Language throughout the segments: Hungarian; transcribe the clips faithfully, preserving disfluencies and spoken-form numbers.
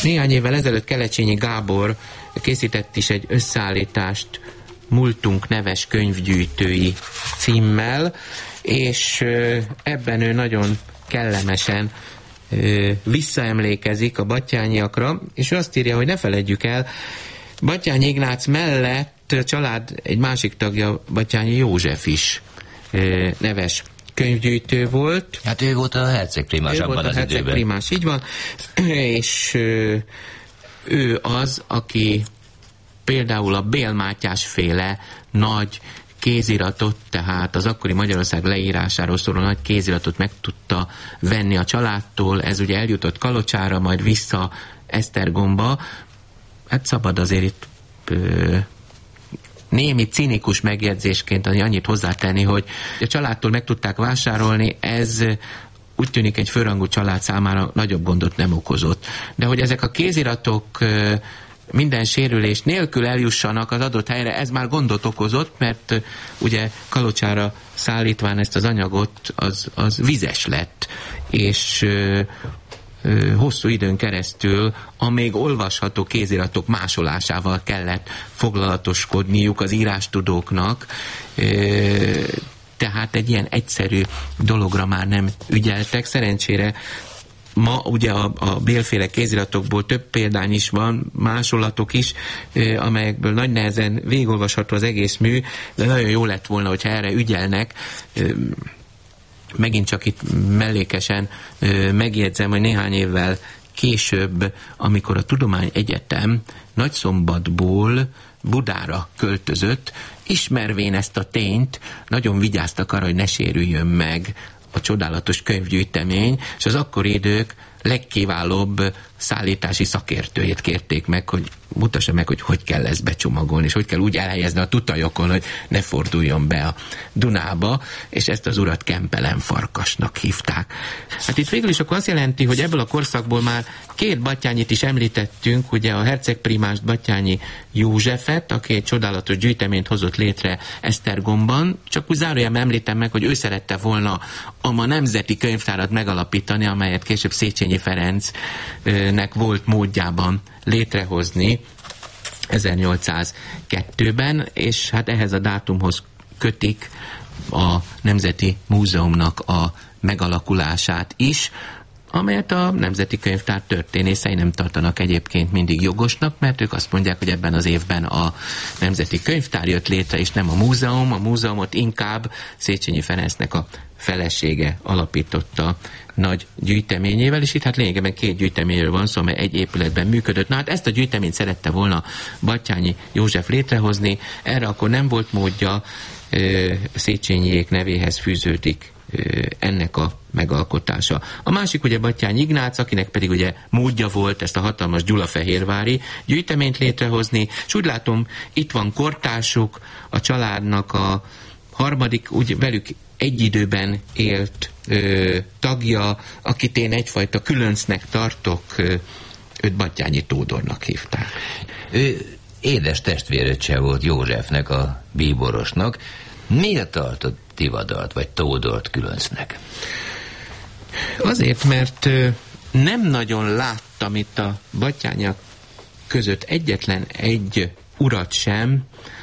Néhány évvel ezelőtt Kelecsényi Gábor készített is egy összeállítást Múltunk neves könyvgyűjtői címmel, és ebben ő nagyon kellemesen visszaemlékezik a battyányiakra, és ő azt írja, hogy ne feledjük el, Batthyány Ignác mellett a család egy másik tagja, Batthyányi József is neves könyvgyűjtő volt. Hát ő volt a hercegprimás abban az időben. Ő volt a hercegprimás, így van, és ő az, aki például a Bél Mátyás féle nagy kéziratot, tehát az akkori Magyarország leírásáról szóló nagy kéziratot meg tudta venni a családtól, ez ugye eljutott Kalocsára, majd vissza Esztergomba. Hát szabad azért itt ö, némi cinikus megjegyzésként annyit hozzátenni, hogy a családtól meg tudták vásárolni, ez úgy tűnik egy főrangú család számára nagyobb gondot nem okozott. De hogy ezek a kéziratok ö, minden sérülés nélkül eljussanak az adott helyre, ez már gondot okozott, mert uh, ugye Kalocsára szállítván ezt az anyagot, az, az vizes lett, és uh, uh, hosszú időn keresztül a még olvasható kéziratok másolásával kellett foglalatoskodniuk az írástudóknak, uh, tehát egy ilyen egyszerű dologra már nem ügyeltek. Szerencsére ma ugye a, a Bélféle kéziratokból több példány is van, másolatok is, amelyekből nagy nehezen végigolvasható az egész mű, de nagyon jó lett volna, hogyha erre ügyelnek. Megint csak itt mellékesen megjegyzem, hogy néhány évvel később, amikor a Tudományegyetem Nagyszombatból Budára költözött, ismervén ezt a tényt, nagyon vigyáztak arra, hogy ne sérüljön meg a csodálatos könyvgyűjtemény, és az akkori idők legkiválóbb szállítási szakértőjét kérték meg, hogy mutassa meg, hogy hogy kell ezt becsomagolni, és hogy kell úgy elhelyezni a tutajokon, hogy ne forduljon be a Dunába, és ezt az urat Kempelen Farkasnak hívták. Hát itt végül is akkor azt jelenti, hogy ebből a korszakból már két Battyányit is említettünk, ugye a hercegprimást, Batthyányi Józsefet, aki egy csodálatos gyűjteményt hozott létre Esztergomban, csak úgy zárójelben említem meg, hogy ő szerette volna a ma nemzeti könyvtárat megalapítani, amelyet később Széchenyi Ferencnek volt módjában létrehozni ezernyolcszázkettőben, és hát ehhez a dátumhoz kötik a Nemzeti Múzeumnak a megalakulását is, amelyet a Nemzeti Könyvtár történészei nem tartanak egyébként mindig jogosnak, mert ők azt mondják, hogy ebben az évben a Nemzeti Könyvtár jött létre, és nem a múzeum. A múzeumot inkább Széchenyi Ferencnek a felesége alapította nagy gyűjteményével, és itt hát lényegében két gyűjteményről van szó, amely egy épületben működött. Na hát ezt a gyűjteményt szerette volna Batthyányi József létrehozni, erre akkor nem volt módja, Széchenyiék nevéhez fűződik ennek a megalkotása. A másik ugye Batthyány Ignác, akinek pedig ugye módja volt ezt a hatalmas gyulafehérvári gyűjteményt létrehozni, és úgy látom, itt van kortársuk, a családnak a harmadik, úgy velük egy időben élt ö, tagja, akit én egyfajta különcnek tartok, ö, őt Batthyányi Tódornak hívták. Ő édes testvéröccse volt Józsefnek, a bíborosnak. Miért tartott Tivadart vagy Tódort különcnek? Azért, mert ö, nem nagyon láttam itt a Battyányak között egyetlen egy urat sem,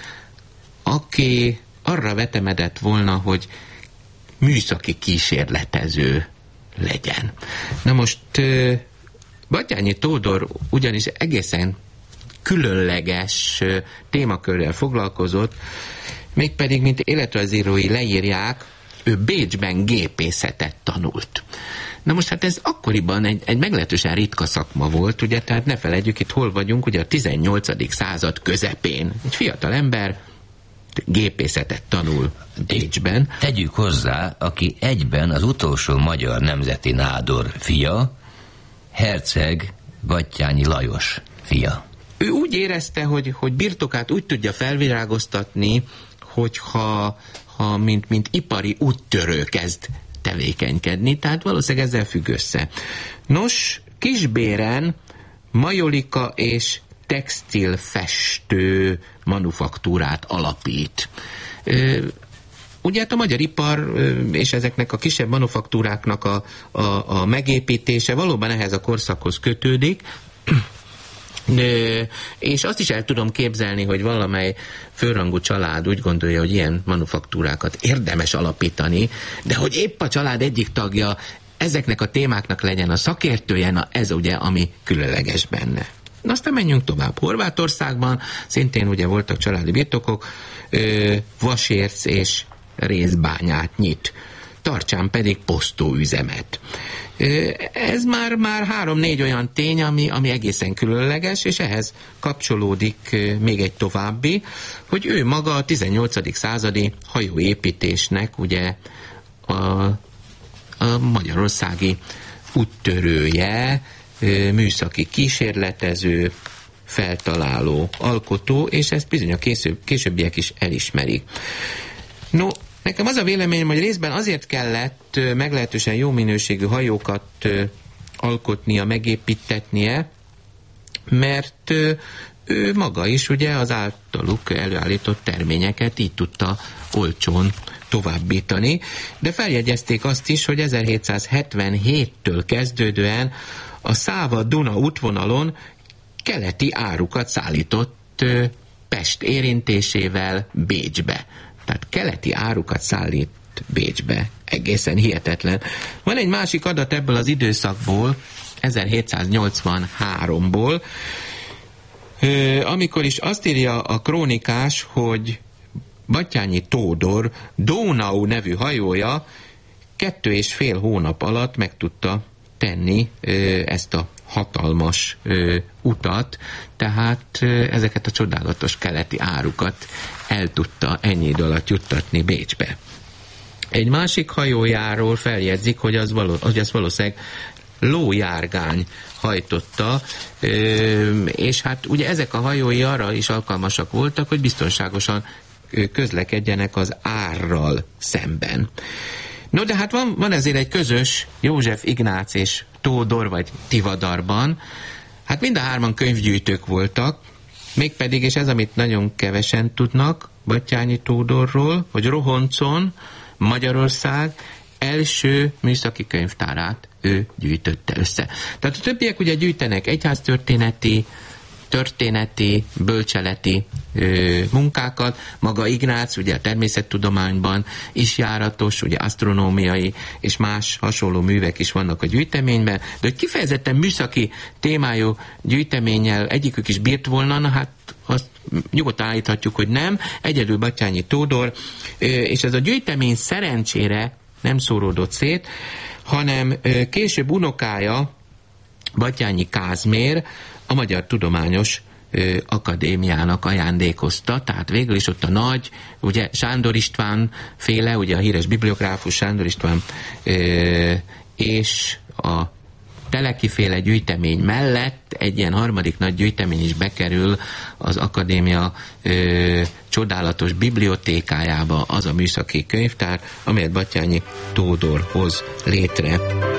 aki arra vetemedett volna, hogy műszaki kísérletező legyen. Na most uh, Batthyányi Tódor ugyanis egészen különleges uh, témakörrel foglalkozott, mégpedig, mint életrajzírói leírják, ő Bécsben gépészetet tanult. Na most hát ez akkoriban egy, egy meglehetősen ritka szakma volt, ugye, tehát ne felejtjük, itt hol vagyunk, ugye a tizennyolcadik század közepén. Egy fiatal ember gépészetet tanul Bécsben. Tegyük hozzá, aki egyben az utolsó magyar nemzeti nádor fia, herceg Batthyányi Lajos fia. Ő úgy érezte, hogy, hogy birtokát úgy tudja felvirágoztatni, hogyha ha mint, mint ipari úttörő kezd tevékenykedni, tehát valószínűleg ezzel függ össze. Nos, Kisbéren majolika és textilfestő manufaktúrát alapít. Ugye hát a magyar ipar és ezeknek a kisebb manufaktúráknak a, a, a megépítése valóban ehhez a korszakhoz kötődik, És azt is el tudom képzelni, hogy valamely főrangú család úgy gondolja, hogy ilyen manufaktúrákat érdemes alapítani, de hogy épp a család egyik tagja ezeknek a témáknak legyen a szakértője, na ez ugye, ami különleges benne. Na aztán menjünk tovább. Horvátországban szintén ugye voltak családi birtokok, vasérc és rézbányát nyit. Tartsán pedig posztóüzemet. Ez már, már három-négy olyan tény, ami, ami egészen különleges, és ehhez kapcsolódik még egy további, hogy ő maga a tizennyolcadik századi hajóépítésnek ugye a, a magyarországi úttörője, műszaki kísérletező, feltaláló, alkotó, és ezt bizony a később, későbbiek is elismerik. No, nekem az a véleményem, hogy részben azért kellett meglehetősen jó minőségű hajókat alkotnia, megépítetnie, mert ő maga is ugye az általuk előállított terményeket így tudta olcsón továbbítani, de feljegyezték azt is, hogy ezerhétszázhetvenhéttől kezdődően a Száva-Duna útvonalon keleti árukat szállított Pest érintésével Bécsbe. Tehát keleti árukat szállít Bécsbe. Egészen hihetetlen. Van egy másik adat ebből az időszakból, ezerhétszáznyolcvanháromból, amikor is azt írja a krónikás, hogy Batthyány Tódor Donau nevű hajója kettő és fél hónap alatt meg tudta tenni ezt a hatalmas ö, utat, tehát ö, ezeket a csodálatos keleti árukat el tudta ennyi idő alatt juttatni Bécsbe. Egy másik hajójáról feljegyzik, hogy az, való, hogy az valószínűleg lójárgány hajtotta, ö, és hát ugye ezek a hajói arra is alkalmasak voltak, hogy biztonságosan közlekedjenek az árral szemben. No, de hát van, van ezért egy közös József Ignác és Tódor, vagy Tivadarban. Hát mind a hárman könyvgyűjtők voltak, mégpedig, és ez, amit nagyon kevesen tudnak Batthyány Tódorról, hogy Rohoncon Magyarország első műszaki könyvtárát ő gyűjtötte össze. Tehát a többiek ugye gyűjtenek egyháztörténeti, történeti, bölcseleti ö, munkákat. Maga Ignác ugye a természettudományban is járatos, ugye asztronómiai és más hasonló művek is vannak a gyűjteményben, de hogy kifejezetten műszaki témájú gyűjteménnyel egyikük is bírt volna, na hát azt nyugodtan állíthatjuk, hogy nem. Egyedül Batthyány Tódor, ö, és ez a gyűjtemény szerencsére nem szóródott szét, hanem ö, később unokája, Batthyány Kázmér a Magyar Tudományos ö, Akadémiának ajándékozta, tehát végül is ott a nagy, ugye Sándor István féle, ugye a híres bibliográfus Sándor István ö, és a Teleki féle gyűjtemény mellett egy ilyen harmadik nagy gyűjtemény is bekerül az akadémia ö, csodálatos bibliotékájába, az a műszaki könyvtár, amelyet Batthyány Tódor hoz létre.